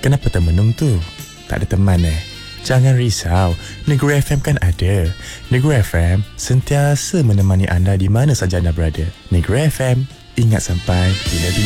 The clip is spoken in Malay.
Kenapa termenung tu? Tak ada teman Jangan risau, Negeri FM kan ada. Negeri FM sentiasa menemani anda di mana saja anda berada. Negeri FM, ingat sampai bila-bila.